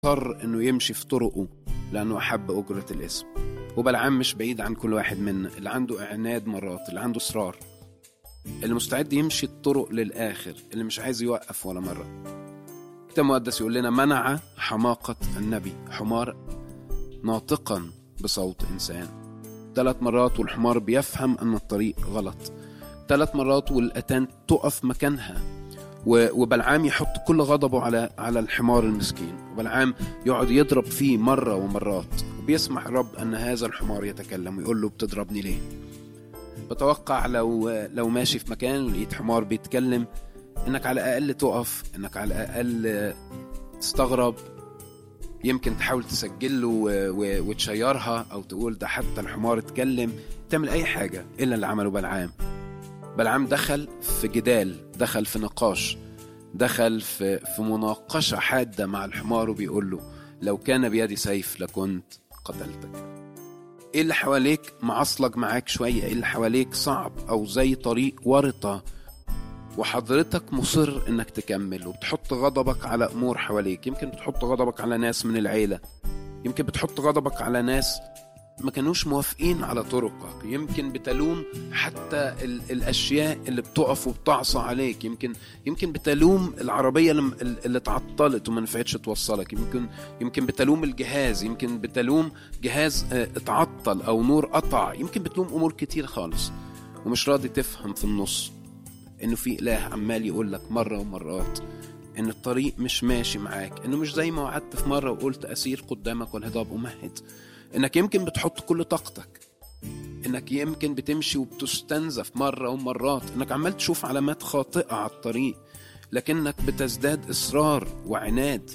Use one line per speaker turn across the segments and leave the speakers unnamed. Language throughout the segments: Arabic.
اضطر انه يمشي في طرقه لانه احب اجرة الاسم. وبلعام مش بعيد عن كل واحد منا، اللي عنده اعناد مرات، اللي عنده اصرار، اللي مستعد يمشي الطرق للاخر، اللي مش عايز يوقف ولا مرة. الكتاب المقدس يقول لنا: منع حماقة النبي حمار ناطقا بصوت انسان. 3 مرات والحمار بيفهم ان الطريق غلط، 3 مرات والاتان تقف مكانها، وبلعام يحط كل غضبه على الحمار المسكين، وبلعام يقعد يضرب فيه مرة ومرات، وبيسمح الرب أن هذا الحمار يتكلم ويقول له: بتضربني ليه؟ بتوقع لو ماشي في مكان ولقيت حمار بيتكلم إنك على الأقل تقف، إنك على الأقل تستغرب، يمكن تحاول تسجله وتشيرها أو تقول ده حتى الحمار اتكلم، تعمل أي حاجة إلا اللي عمله بلعام. بلعام دخل في جدال، دخل في نقاش، دخل في مناقشة حادة مع الحمار، وبيقول له: لو كان بيدي سيف لكنت قتلتك. ايه اللي حواليك معصلك معاك شوية؟ ايه اللي حواليك صعب او زي طريق ورطة وحضرتك مصر انك تكمل، وبتحط غضبك على امور حواليك؟ يمكن بتحط غضبك على ناس من العيلة، يمكن بتحط غضبك على ناس ما كانوش موافقين على طرقك، يمكن بتلوم حتى الأشياء اللي بتقف وبتعصى عليك، يمكن بتلوم العربية اللي تعطلت وما نفعتش توصلك، يمكن بتلوم الجهاز، يمكن بتلوم جهاز اتعطل أو نور قطع، يمكن بتلوم أمور كتير خالص، ومش راضي تفهم في النص إنه في إله عمال يقول لك مرة ومرات إن الطريق مش ماشي معاك، إنه مش زي ما وعدت في مرة وقلت أسير قدامك والهضاب أمهد، إنك يمكن بتحط كل طاقتك، إنك يمكن بتمشي وبتستنزف مرة ومرات، إنك عمال تشوف علامات خاطئة على الطريق، لكنك بتزداد إصرار وعناد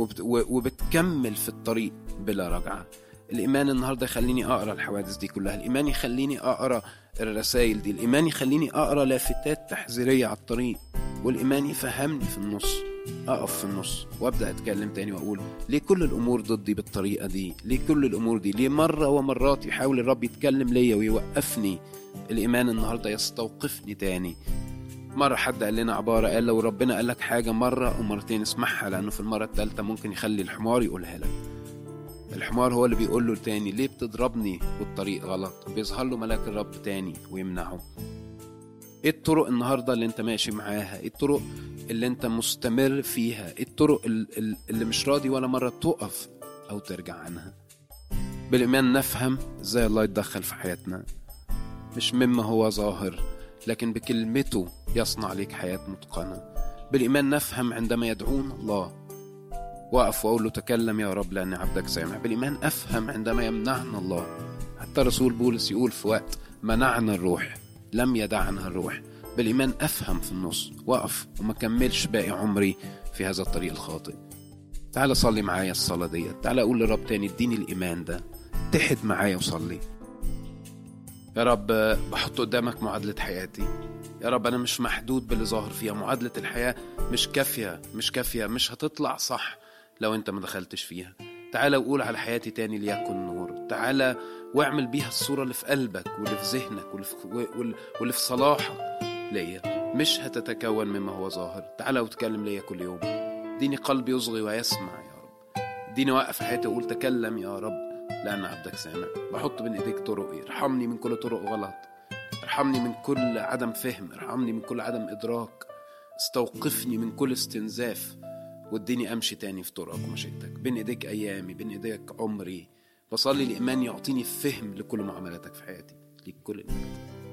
وبتكمل في الطريق بلا رجعة. الإيمان النهاردة يخليني أقرأ الحوادث دي كلها، الإيمان يخليني أقرأ الرسائل دي، الإيمان يخليني أقرأ لافتات تحذيرية على الطريق، والإيمان يفهمني في النص، أقف في النص وأبدأ أتكلم تاني وأقول: ليه كل الأمور ضدي بالطريقة دي؟ ليه كل الأمور دي؟ ليه مرة ومرات يحاول الرب يتكلم ليا ويوقفني؟ الإيمان النهاردة يستوقفني تاني. مرة حد قال لنا عبارة، قال: لو ربنا قال لك حاجة مرة ومرتين اسمعها، لأنه في المرة الثالثة ممكن يخلي الحمار يقولها لك. الحمار هو اللي بيقول له تاني: ليه بتضربني والطريق غلط؟ بيظهر له ملاك الرب تاني ويمنعه. ايه الطرق النهاردة اللي انت ماشي معاها؟ ايه الطرق اللي انت مستمر فيها؟ ايه الطرق اللي مش راضي ولا مرة تقف او ترجع عنها؟ بالإيمان نفهم ازاي الله يتدخل في حياتنا، مش مما هو ظاهر، لكن بكلمته يصنع لك حياة متقنة. بالإيمان نفهم عندما يدعون الله وقف وأقول له: تكلم يا رب لأن عبدك سامع. بالإيمان أفهم عندما يمنعنا الله، حتى رسول بولس يقول في وقت منعنا الروح لم يدعنا الروح. بالإيمان أفهم في النص وقف وما كملش باقي عمري في هذا الطريق الخاطئ. تعال صلي معايا الصلاة دي، تعال أقول لرب تاني: اديني الإيمان ده، اتحد معايا وصلي. يا رب بحط قدامك معادلة حياتي، يا رب أنا مش محدود باللي ظاهر فيها، معادلة الحياة مش كافية، مش هتطلع صح لو أنت ما دخلتش فيها. تعال وقول على حياتي تاني: ليكن نور. تعال واعمل بيها الصورة اللي في قلبك واللي في ذهنك واللي في صلاحك ليا، مش هتتكون مما هو ظاهر. تعال وتكلم ليا كل يوم، اديني قلب يصغي ويسمع يا رب، اديني وقف حياتي وقول: تكلم يا رب لأن عبدك سامع. بحط بين ايديك طرقي، ارحمني من كل طرق غلط، ارحمني من كل عدم فهم، ارحمني من كل عدم إدراك، استوقفني من كل استنزاف، واديني أمشي تاني في طرقك ومشيتك. بين ايديك أيامي، بين ايديك عمري. بصلي الإيمان يعطيني فهم لكل معاملاتك في حياتي. ليك كل المجد.